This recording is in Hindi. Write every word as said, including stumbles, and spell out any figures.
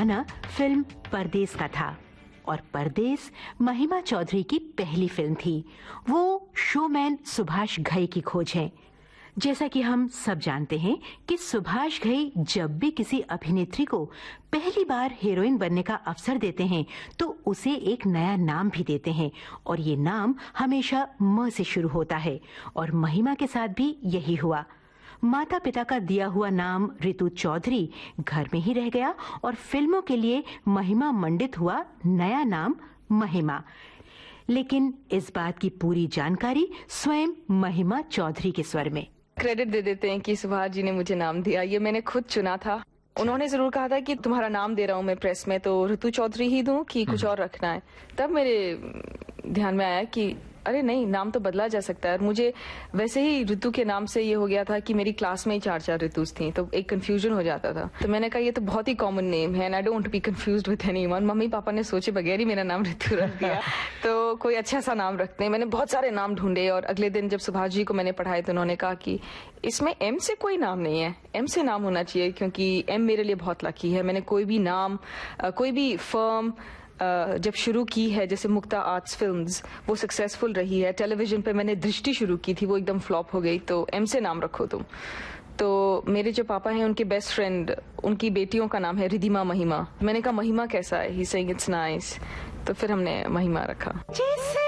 गाना फिल्म परदेस का था और परदेस महिमा चौधरी की पहली फिल्म थी। वो शोमैन सुभाष घई की खोज है। जैसा कि हम सब जानते हैं कि सुभाष घई जब भी किसी अभिनेत्री को पहली बार हीरोइन बनने का अवसर देते हैं तो उसे एक नया नाम भी देते हैं और ये नाम हमेशा म से शुरू होता है और महिमा के साथ भी यही हुआ। माता पिता का दिया हुआ नाम ऋतु चौधरी घर में ही रह गया और फिल्मों के लिए महिमा मंडित हुआ नया नाम महिमा। लेकिन इस बात की पूरी जानकारी स्वयं महिमा चौधरी के स्वर में। क्रेडिट दे देते हैं कि सुभाष जी ने मुझे नाम दिया, ये मैंने खुद चुना था। उन्होंने जरूर कहा था कि तुम्हारा नाम दे रहा हूँ मैं प्रेस में, तो ऋतु चौधरी ही दूं कि कुछ और रखना है। तब मेरे ध्यान में आया कि अरे नहीं, नाम तो बदला जा सकता है। मुझे वैसे ही ऋतु के नाम से ये हो गया था कि मेरी क्लास में ही चार चार ऋतुज थी, तो एक कंफ्यूजन हो जाता था। तो मैंने कहा ये तो बहुत ही कॉमन नेम है and I don't be confused with anyone. Mummy papa ने सोचे बगैर ही मेरा नाम ऋतु रख दिया। तो कोई अच्छा सा नाम रखते हैं। मैंने बहुत सारे नाम ढूंढे और अगले दिन जब सुभाष जी को मैंने पढ़ाए तो उन्होंने कहा कि इसमें एम से कोई नाम नहीं है, एम से नाम होना चाहिए क्योंकि एम मेरे लिए बहुत लकी है। मैंने कोई भी नाम, कोई भी फर्म जब शुरू की है, जैसे मुक्ता आर्ट्स फिल्म्स, वो सक्सेसफुल रही है। टेलीविजन पे मैंने दृष्टि शुरू की थी, वो एकदम फ्लॉप हो गई, तो एम से नाम रखो तुम। तो मेरे जो पापा हैं उनके बेस्ट फ्रेंड, उनकी बेटियों का नाम है रिधिमा महिमा। मैंने कहा महिमा कैसा है? ही सेइंग इट्स नाइस, तो फिर हमने महिमा रखा।